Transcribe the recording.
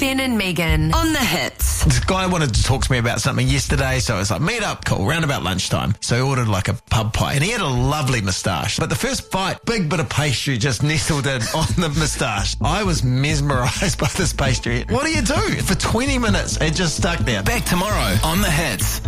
Ben and Megan on the hits. This guy wanted to talk to me about something yesterday, so I was like, meet up, cool, round about lunchtime. So he ordered like a pub pie, and he had a lovely moustache. But the first bite, big bit of pastry just nestled in on the moustache. I was mesmerised by this pastry. What do? For 20 minutes, it just stuck there. Back tomorrow on the hits.